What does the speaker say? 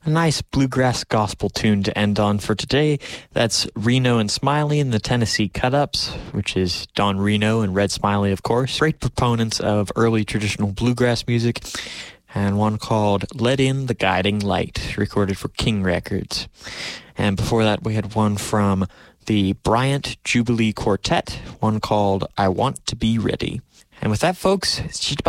A nice bluegrass gospel tune to end on for today. That's Reno and Smiley and the Tennessee Cut-Ups, which is Don Reno and Red Smiley, of course. Great proponents of early traditional bluegrass music. And one called Let In the Guiding Light, recorded for King Records. And before that, we had one from the Bryant Jubilee Quartet, one called I Want to Be Ready. And with that, folks, it's just about